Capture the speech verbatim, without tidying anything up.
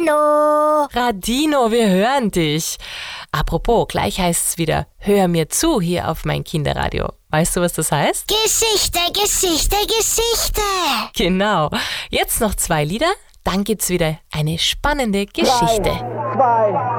Radino! Radino, wir hören dich. Apropos, gleich heißt es wieder, hör mir zu hier auf mein Kinderradio. Weißt du, was das heißt? Geschichte, Geschichte, Geschichte! Genau. Jetzt noch zwei Lieder, dann gibt's wieder eine spannende Geschichte. Drei, zwei,